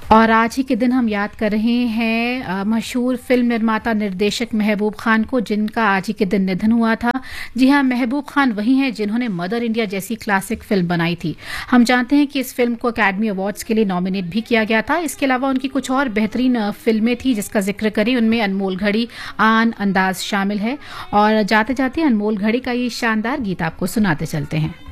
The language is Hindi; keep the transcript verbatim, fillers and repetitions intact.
और आज ही के दिन हम याद कर रहे हैं अ, मशहूर फिल्म निर्माता निर्देशक महबूब खान को, जिनका आज ही के दिन निधन हुआ था। जी हाँ, महबूब खान वही हैं जिन्होंने मदर इंडिया जैसी क्लासिक फिल्म बनाई थी। हम जानते हैं कि इस फिल्म को अकेडमी अवार्ड्स के लिए नॉमिनेट भी किया गया था। इसके अलावा उनकी कुछ और बेहतरीन अ, फिल्में थी जिसका जिक्र करें, उनमें अनमोल घड़ी, आन, अंदाज शामिल है। और जाते जाते अनमोल घड़ी का ये शानदार गीत आपको सुनाते चलते हैं।